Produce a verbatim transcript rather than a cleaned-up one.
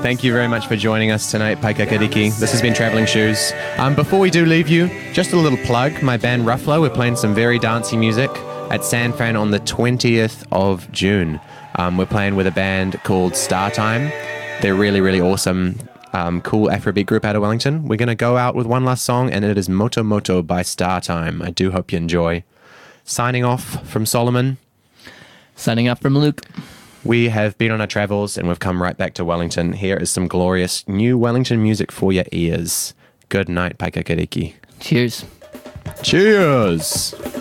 Thank you very much for joining us tonight, Paikakariki. This has been Travelling Shoes. Um, before we do leave you, just a little plug. My band Ruffalo, we're playing some very dancey music at San Fran on the twentieth of June. Um, we're playing with a band called Star Time. They're really, really awesome, um, cool Afrobeat group out of Wellington. We're going to go out with one last song, and it is Moto Moto by Star Time. I do hope you enjoy. Signing off from Solomon. Signing off from Luke. We have been on our travels, and we've come right back to Wellington. Here is some glorious new Wellington music for your ears. Good night, Paikakariki. Cheers. Cheers.